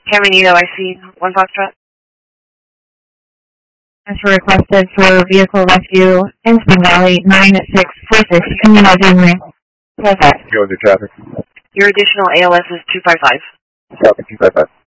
Caminito, I see 1 Foxtrot. Transfer requested for vehicle rescue in Spring Valley 9646 Camino Junior. Perfect. Go into traffic. Your additional ALS is 255. Traffic 255.